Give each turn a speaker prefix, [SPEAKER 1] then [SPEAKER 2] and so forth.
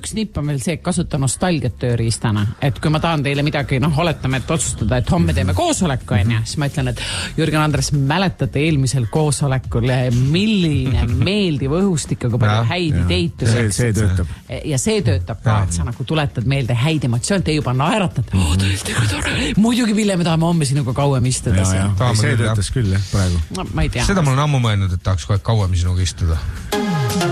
[SPEAKER 1] üks nipp on veel see, et kasuta nostalgiat tööriistana. Et kui ma tahan teile midagi, oletame, et otsustada, et homme teeme koosoleku, siis ma ütlen, et Jürgen Andres, mäletate eelmisel koosolekul, milline meeldiv õhustik, aga palju häid ideid.
[SPEAKER 2] See töötab.
[SPEAKER 1] Ja see töötab ka, et sa nagu tuletad meelde häid emotsioon, te juba naeratad. Tõesti, kui tore. Muidugi, Ville, me tahame homme sinuga kauem istuda.
[SPEAKER 2] See töötas küll, praegu.
[SPEAKER 1] No, ma ei tea.
[SPEAKER 3] Seda mul on ammu mõelnud, et tahaks kohe kauem sinuga istuda.